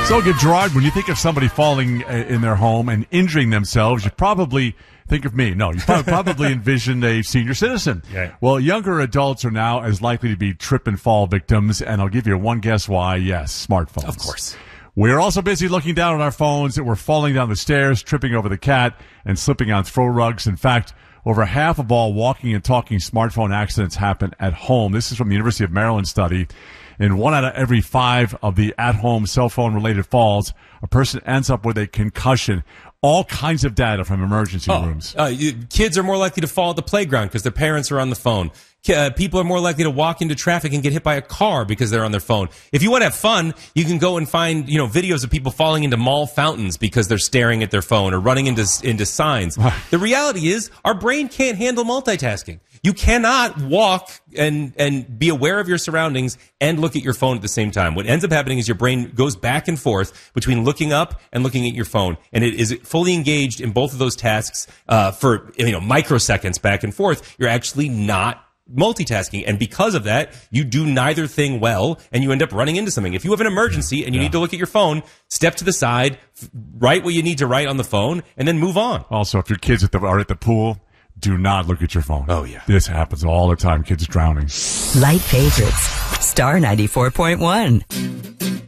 So, Gerard, when you think of somebody falling in their home and injuring themselves, you probably think of me. No, you probably envision a senior citizen. Yeah. Well, younger adults are now as likely to be trip and fall victims, and I'll give you one guess why. Yes, smartphones. Of course. We're also busy looking down at our phones. We're falling down the stairs, tripping over the cat, and slipping on throw rugs. In fact, over half of all walking and talking smartphone accidents happen at home. This is from the University of Maryland study. In 1 out of every 5 of the at-home cell phone-related falls, a person ends up with a concussion. All kinds of data from emergency rooms. Kids are more likely to fall at the playground because their parents are on the phone. People are more likely to walk into traffic and get hit by a car because they're on their phone. If you want to have fun, you can go and find, videos of people falling into mall fountains because they're staring at their phone or running into signs. The reality is our brain can't handle multitasking. You cannot walk and be aware of your surroundings and look at your phone at the same time. What ends up happening is your brain goes back and forth between looking up and looking at your phone, and it is fully engaged in both of those tasks for microseconds back and forth. You're actually not multitasking, and because of that, you do neither thing well, and you end up running into something. If you have an emergency and you need to look at your phone, step to the side, write what you need to write on the phone, and then move on. Also, if your kids are at the pool, do not look at your phone. Oh, yeah. This happens all the time. Kids drowning. Light favorites. Star 94.1.